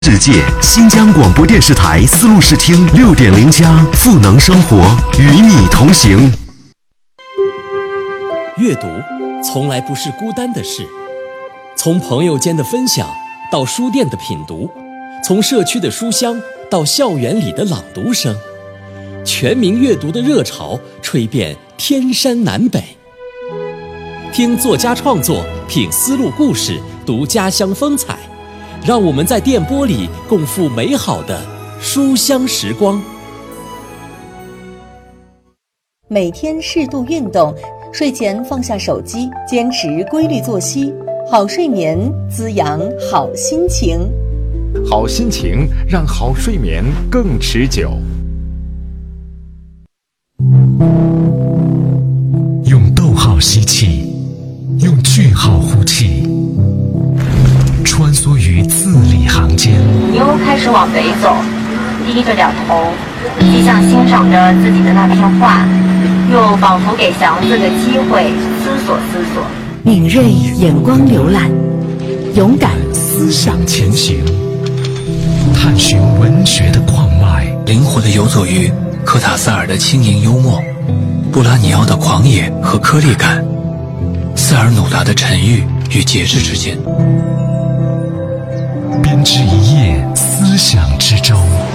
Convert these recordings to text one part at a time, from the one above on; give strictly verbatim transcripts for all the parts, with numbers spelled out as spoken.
世界新疆广播电视台丝路视听六点零加赋能生活，与你同行。 阅读从来不是孤单的事，从朋友间的分享到书店的品读，从社区的书香到校园里的朗读声，全民阅读的热潮吹遍天山南北。听作家创作，品丝路故事，读家乡风采，让我们在电波里共赴美好的书香时光。 每天适度运动，睡前放下手机，坚持规律作息，好睡眠滋养好心情， 好心情让好睡眠更持久。 用逗号吸气，用句号呼气，穿梭于字里行间。 牛开始往北走，低着两头，既像欣赏着自己的那片画，又仿佛给祥子个机会思索思索。 敏锐眼光浏览，勇敢思想前行，探寻文学的矿脉， 灵活地游走于科塔萨尔的轻盈幽默，布拉尼奥的狂野和颗粒感，塞尔努达的沉郁与节制之间， 编织一叶思想之舟，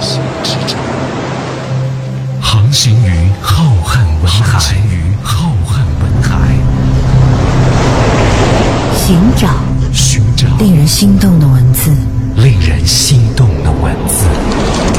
航行于浩瀚文海，航行于浩瀚文海， 寻找寻找令人心动的